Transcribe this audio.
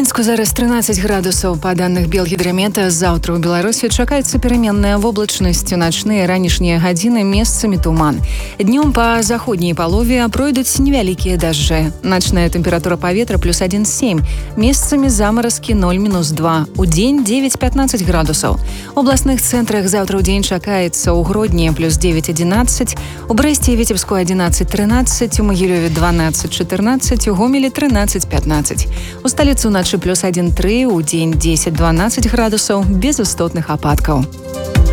Мінску зараз 13 градусаў. Па даных Белгідрамета, заўтра ў Беларусі чакаецца пераменная воблачнасць. У начныя ранішнія гадзіны месцамі туман. Днём па заходняй палове пройдуць невялікія дажджы. Начная тэмпература паветра +1,7. Месцамі замаразкі 0-2. Удзень 9-15 градусаў. У абласных цэнтрах заўтра ўдзень чакаецца ў Гродні +9-11, у Брэсце і Віцебску 11-13, у Магілёве 12-14, у Гомелі 13-15. У сталіцы ўначы +1,3, удзень 10-12 градусаў, без істотных ападкаў.